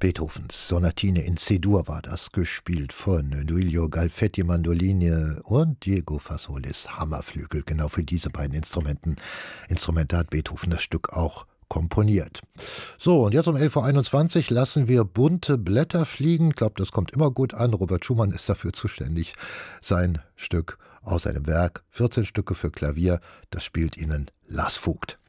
Beethovens Sonatine in C-Dur war das, gespielt von Duilio Galfetti Mandoline und Diego Fasolis Hammerflügel. Genau für diese beiden Instrumente hat Beethoven das Stück auch komponiert. So, und jetzt um 11.21 Uhr lassen wir bunte Blätter fliegen. Ich glaube, das kommt immer gut an. Robert Schumann ist dafür zuständig. Sein Stück aus seinem Werk, 14 Stücke für Klavier, das spielt Ihnen Lars Vogt.